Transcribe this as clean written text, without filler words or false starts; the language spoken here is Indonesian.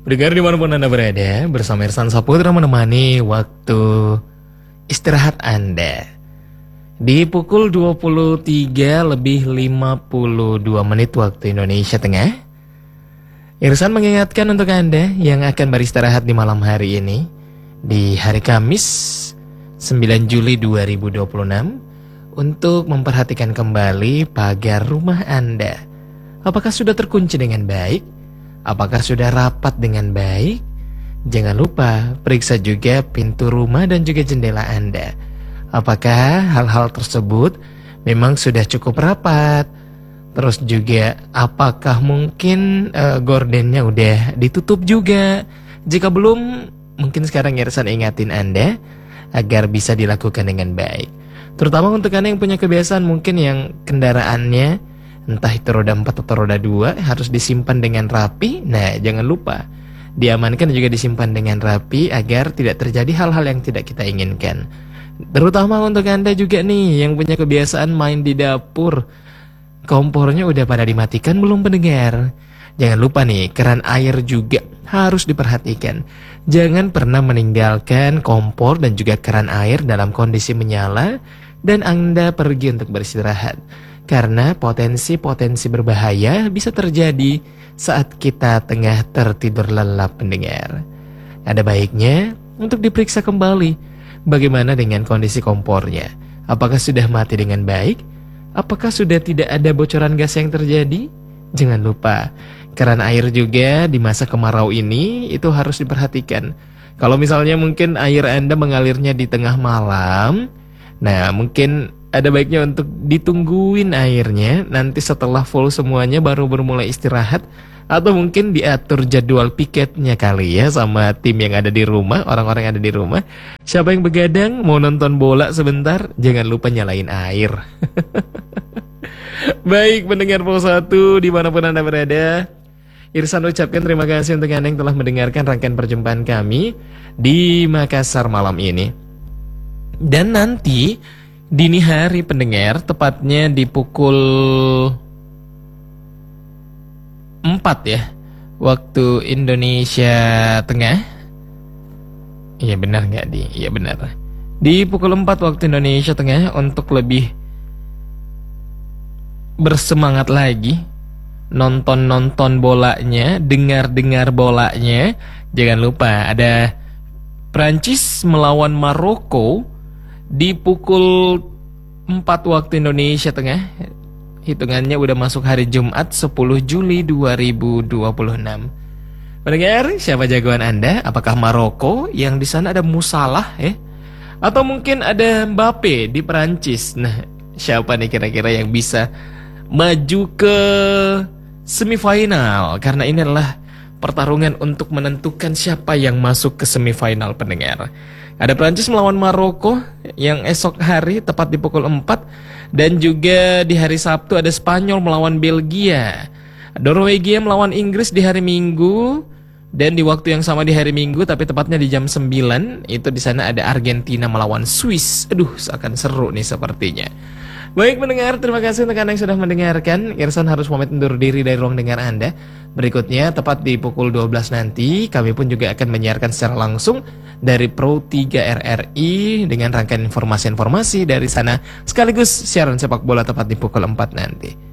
Pendengar dimanapun Anda berada, bersama Irsan Saputra menemani waktu istirahat Anda. Di pukul 23 lebih 52 menit waktu Indonesia Tengah, Irsan mengingatkan untuk Anda yang akan beristirahat di malam hari ini, di hari Kamis 9 Juli 2026, untuk memperhatikan kembali pagar rumah Anda. Apakah sudah terkunci dengan baik? Apakah sudah rapat dengan baik? Jangan lupa periksa juga pintu rumah dan juga jendela Anda. Apakah hal-hal tersebut memang sudah cukup rapat? Terus juga apakah mungkin gordennya udah ditutup juga? Jika belum, mungkin sekarang Irsan ingatin Anda agar bisa dilakukan dengan baik. Terutama untuk Anda yang punya kebiasaan mungkin yang kendaraannya entah itu roda 4 atau roda 2 harus disimpan dengan rapi. Nah, jangan lupa diamankan dan juga disimpan dengan rapi agar tidak terjadi hal-hal yang tidak kita inginkan. Terutama untuk Anda juga nih yang punya kebiasaan main di dapur. Kompornya udah pada dimatikan belum pendengar? Jangan lupa nih, keran air juga harus diperhatikan. Jangan pernah meninggalkan kompor dan juga keran air dalam kondisi menyala dan Anda pergi untuk beristirahat. Karena potensi-potensi berbahaya bisa terjadi saat kita tengah tertidur lelap pendengar. Ada baiknya untuk diperiksa kembali bagaimana dengan kondisi kompornya. Apakah sudah mati dengan baik? Apakah sudah tidak ada bocoran gas yang terjadi? Jangan lupa, keran air juga di masa kemarau ini itu harus diperhatikan. Kalau misalnya mungkin air Anda mengalirnya di tengah malam, nah mungkin ada baiknya untuk ditungguin airnya, nanti setelah full semuanya baru bermulai istirahat. Atau mungkin diatur jadwal piketnya kali ya sama tim yang ada di rumah, orang-orang yang ada di rumah. Siapa yang begadang mau nonton bola sebentar, jangan lupa nyalain air. Baik pendengar Pos 1 dimanapun Anda berada, Irsan ucapkan terima kasih untuk Anda yang telah mendengarkan rangkaian perjumpaan kami di Makassar malam ini. Dan nanti dini hari pendengar, tepatnya di pukul 4 ya, waktu Indonesia Tengah. Iya benar nggak Di? Iya benar. Di pukul 4 waktu Indonesia Tengah untuk lebih bersemangat lagi nonton-nonton bolanya, dengar-dengar bolanya. Jangan lupa ada Prancis melawan Maroko di pukul 4 waktu Indonesia Tengah. Hitungannya udah masuk hari Jumat 10 Juli 2026. Mendengar siapa jagoan Anda? Apakah Maroko yang di sana ada Musalah ya? Atau mungkin ada Mbappe di Prancis? Nah, siapa nih kira-kira yang bisa maju ke semifinal? Karena ini adalah pertarungan untuk menentukan siapa yang masuk ke semifinal pendengar. Ada Prancis melawan Maroko yang esok hari tepat di pukul 4. Dan juga di hari Sabtu ada Spanyol melawan Belgia, Norwegia melawan Inggris di hari Minggu. Dan di waktu yang sama di hari Minggu tapi tepatnya di jam 9, itu di sana ada Argentina melawan Swiss. Aduh, akan seru nih sepertinya. Baik pendengar, terima kasih untuk Anda yang sudah mendengarkan. Irsan harus pamit undur diri dari ruang dengar Anda. Berikutnya tepat di pukul 12 nanti kami pun juga akan menyiarkan secara langsung dari Pro 3 RRI dengan rangkaian informasi-informasi dari sana sekaligus siaran sepak bola tepat di pukul 4 nanti.